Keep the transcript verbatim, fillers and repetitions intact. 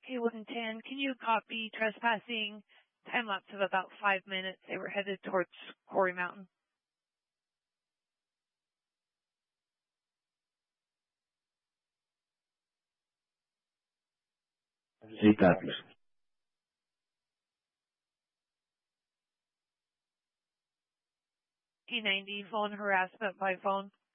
K one ten, can you copy trespassing? Time lapse of about five minutes. They were headed towards Quarry Mountain. Sí, copies. P ninety, phone harassment by phone.